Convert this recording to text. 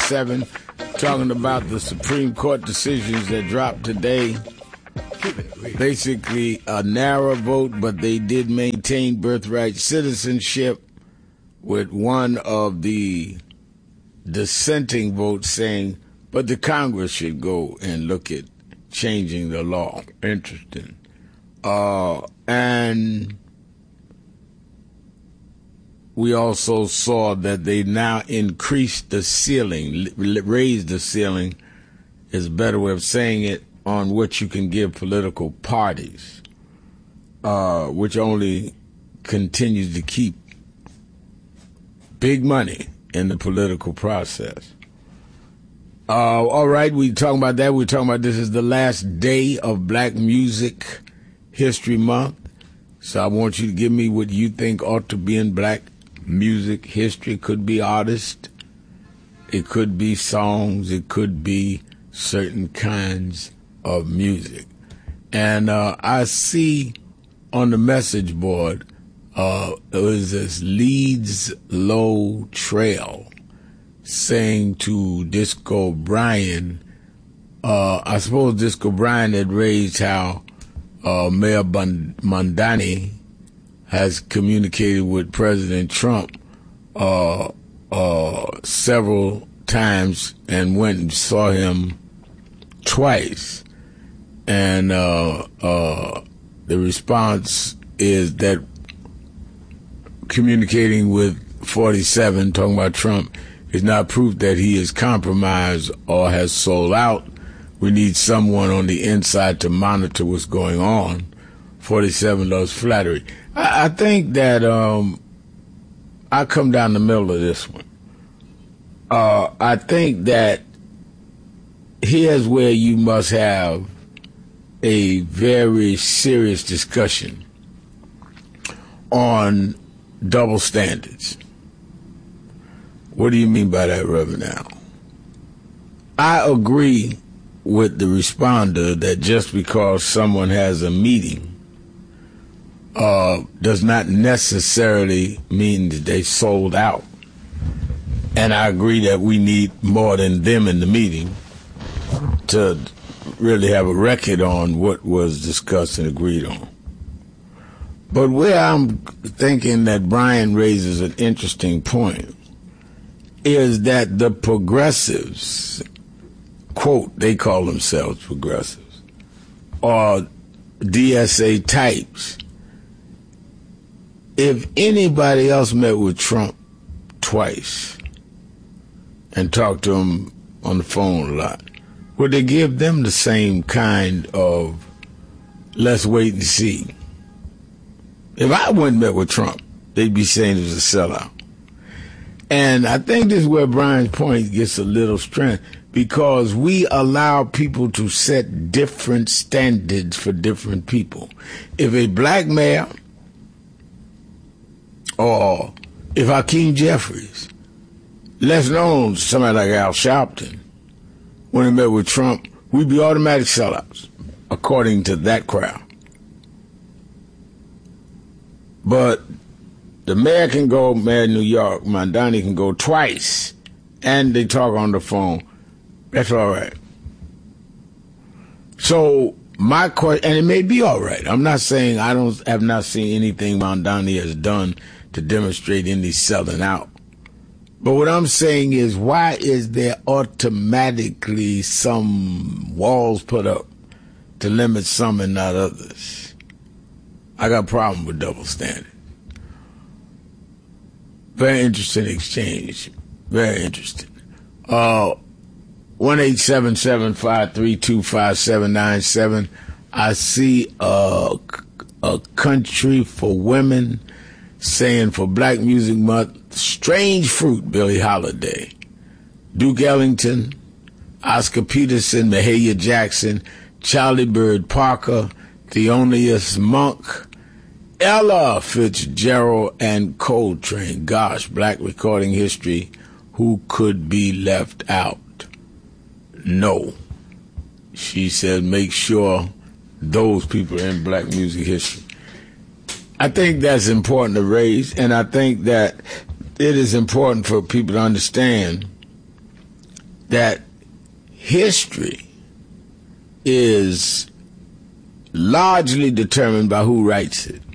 47, talking about the Supreme Court decisions that dropped today. Basically a narrow vote, but they did maintain birthright citizenship, with one of the dissenting votes saying, but the Congress should go and look at changing the law. Interesting. And we also saw that they now increased the ceiling, raised the ceiling, is a better way of saying it, on what you can give political parties, which only continues to keep big money in the political process. All right, we talking about that. We're talking about this is the last day of Black Music History Month. So I want you to give me what you think ought to be in Black music history. It could be artists, it could be songs, it could be certain kinds of music. And I see on the message board, it was this Leeds Low Trail saying to Disco Brian, I suppose Disco Brian had raised how Mayor Mondani has communicated with President Trump several times and went and saw him twice. And the response is that communicating with 47, talking about Trump, is not proof that he is compromised or has sold out. We need someone on the inside to monitor what's going on. 47 loves flattery. I think that I come down the middle of this one. I think that here's where you must have a very serious discussion on double standards. What do you mean by that, Reverend Al? I agree with the responder that just because someone has a meeting does not necessarily mean that they sold out. And I agree that we need more than them in the meeting to really have a record on what was discussed and agreed on. But where I'm thinking that Brian raises an interesting point is that the progressives, quote, they call themselves progressives, or DSA types, if anybody else met with Trump twice and talked to him on the phone a lot, would they give them the same kind of let's wait and see? If I went and met with Trump, they'd be saying it was a sellout. And I think this is where Brian's point gets a little strength, because we allow people to set different standards for different people. If a black mayor, or if Hakeem Jeffries, less known, somebody like Al Sharpton, when he met with Trump, we'd be automatic sellouts, according to that crowd. But the mayor can go, Mayor of New York, Mondani can go twice, and they talk on the phone. That's all right. So my question, and it may be all right. I'm not saying have not seen anything Mondani has done to demonstrate any selling out. But what I'm saying is, why is there automatically some walls put up to limit some and not others? I got a problem with double standard. Very interesting exchange. Very interesting. 1-877-532-5797. I see a country for women saying for Black Music Month, Strange Fruit, Billie Holiday. Duke Ellington, Oscar Peterson, Mahalia Jackson, Charlie Bird Parker, Thelonious Monk, Ella Fitzgerald, and Coltrane. Gosh, Black recording history, who could be left out? No. She said make sure those people are in Black music history. I think that's important to raise, and I think that it is important for people to understand that history is largely determined by who writes it.